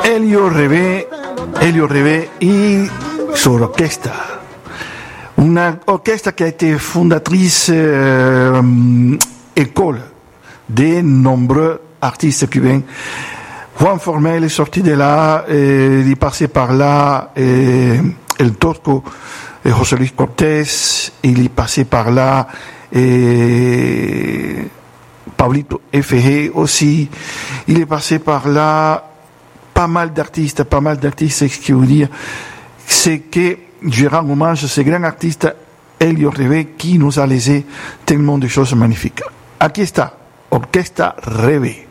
Elio Reve y su orquesta. Una orquesta qui a été fondatrice école de nombreux artistes cubains. Juan Formel est sorti de là, il est passé par là, El Tosco, José Luis Cortés, il est passé par là, Pablito F.G. aussi, il est passé par là, pas mal d'artistes, ce qui veut dire, c'est que je rends hommage à ce grand artiste Elio Reve qui nous a laissé tellement de choses magnifiques. Aquí está, Orquesta Reve.